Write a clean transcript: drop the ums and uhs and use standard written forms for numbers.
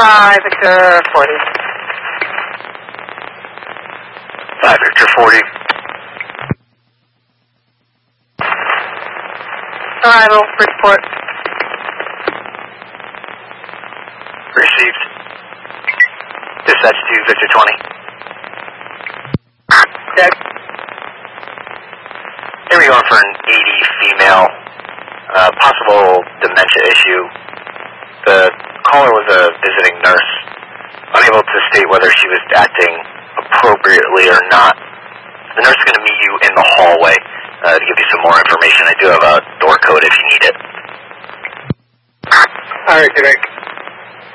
5 Victor 40. 5 Victor 40. Arrival, report. Received. Dispatch to Victor 20. Check. Here we go for an 80 female, possible dementia issue. The caller was a visiting nurse, unable to state whether she was acting appropriately or not. The nurse is going to meet you in the hallway to give you some more information. I do have a door code if you need it. Alright, good night.